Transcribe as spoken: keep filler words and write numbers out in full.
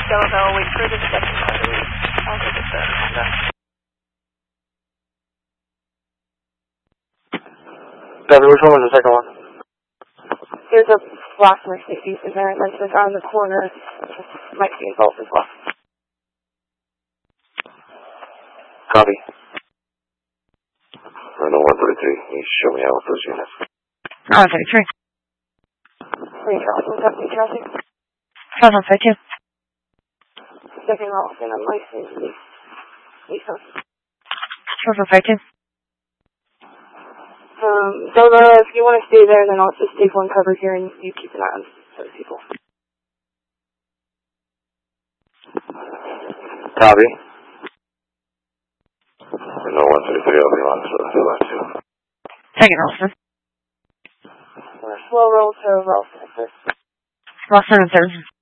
Delano, wait for the second party. I'll get the Honda. Debbie, which one was the second one? There's a black Mercedes in there, like it's on the corner. Might be involved as well. Copy. Renault one thirty-three, you show me all those units. Oh, thirty-three. Three Charles, what's up, New Jersey? Charles on thirty-two. Second Austin, I'm licensed. Lisa. Charles on thirty-two. Um, Delano, if you want to stay there, then I'll just take one cover here and you keep an eye on those people. Copy. No one thirty-three, I'll be on to the left two. Second Austin. Slow roll to Ralston. Ralston and third.